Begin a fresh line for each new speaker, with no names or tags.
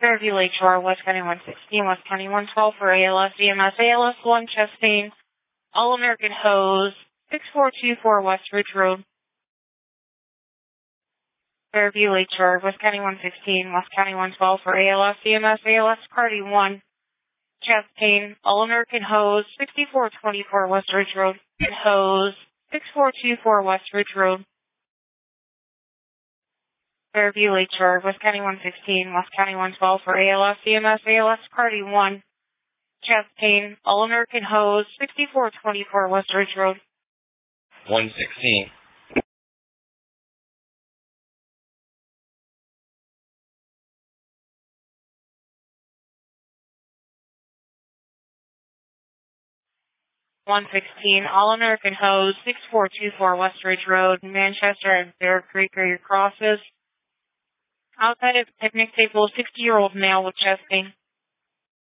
Fairview Lakeshore, West County 116, West County 112 for ALS, EMS, ALS 1, chest pain, All-American Hose, 6424 West Ridge Road. Fairview Lakeshore, West County 116, West County 112 for ALS, EMS, ALS Party 1, chest pain, All-American Hose, 6424 West Ridge Road, Hose, 6424 West Ridge Road. Fairview Lakeshore, West County 116, West County 112 for ALS, EMS, ALS Party 1, chest pain, All-American Hose, 6424 West Ridge Road.
116.
All-American Hose, 6424 West Ridge Road, Manchester and Bear Creek are your crosses. Outside of the picnic table, 60-year-old male with chest pain.